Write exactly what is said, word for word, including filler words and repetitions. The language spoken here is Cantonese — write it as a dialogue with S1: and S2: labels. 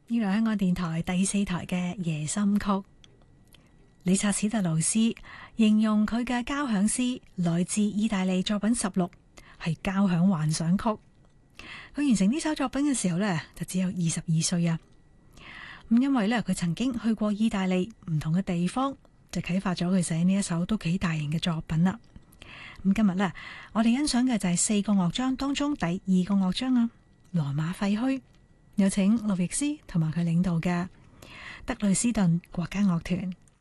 S1: 呢度香港電台第四台嘅夜心曲，理察史特勞斯形容佢嘅交響詩來自意大利作品十六，係交響幻想曲。佢完成呢首作品嘅時候呢，就只有二十二歲啊。咁因為呢，佢曾經去過意大利唔同嘅地方，就啟發咗佢寫呢一首都幾大型嘅作品啦。咁今日呢，我哋欣賞嘅就係四個樂章當中第二個樂章啊，羅馬廢墟。有請路易斯同埋佢領導嘅德累斯頓國家樂團